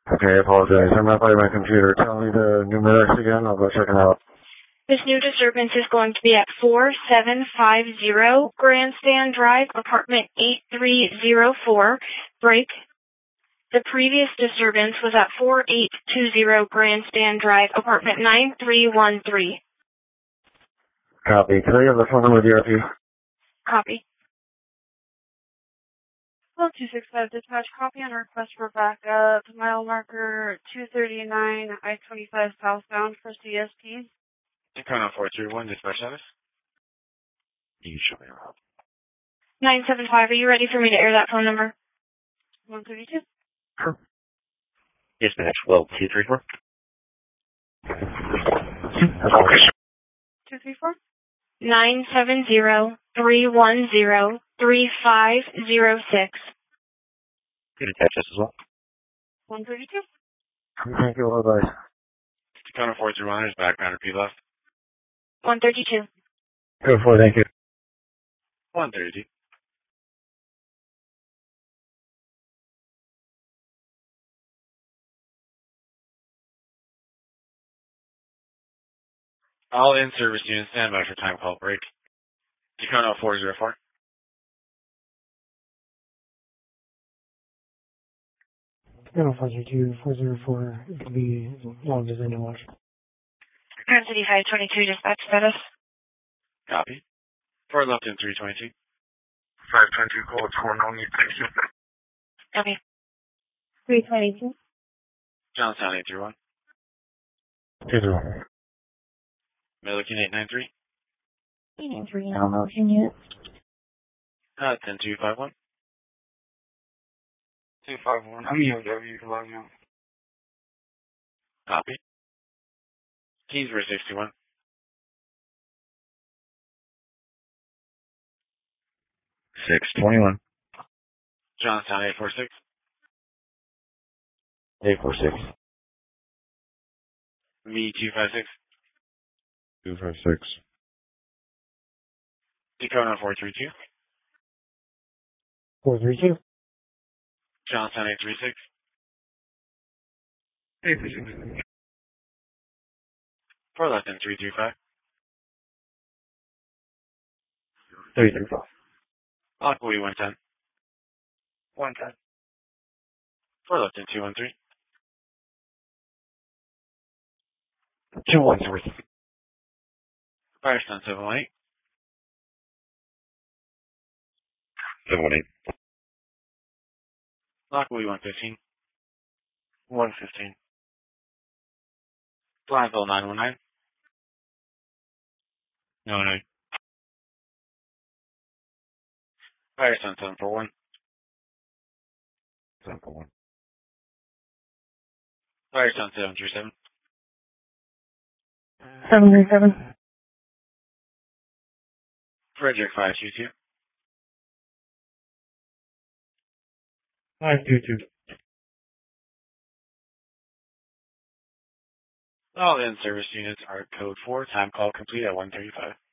Okay, I apologize. I'm not by my computer. Tell me the numerics again. I'll go check it out. This new disturbance is going to be at 4750 Grandstand Drive, apartment 8304, break. The previous disturbance was at 4820 Grandstand Drive, apartment 9313. Copy. Can I have the phone number of the RP? Copy. Hello, 265 dispatch. Copy on request for backup. Mile marker 239 I-25 southbound for CSP. Tacoma 431, dispatch status. You can show me around. 975, are you ready for me to air that phone number? 132. Sure. Dispatch, well, 234. 234. 970-310-3506. Good attach us as well. 132. Thank you. Bye-bye. Tacoma 431 is background repeat left. 132. Go for it. Thank you. 132. All in-service units standby for time call break. Tacoma 404. Tacoma 404. It could be as long as they know watch. Grand City 522, dispatch status. Copy. 4 left in 322. 522, code 4, no need, thank you. Copy. 322. Johnstown 831. 2-0. Milliken 893. 893, no motion unit. 10251. 251. I'm EOW, you can log in. Copy. Keysburg 61. 621. Johnstown 846. 846. V256. 256. Tacoma 432. 432. Johnstown 836. 836. 4 left in 335. 335. Lockwood 110. 110. 4 left in 213. 213. Firestone 718. 718. Lockwood 115. 115. Blindsville 919. No. Firestone 741. 741. Firestone 737. 737. Frederick 522. 522. All in-service units are code 4, time call complete at 1:35.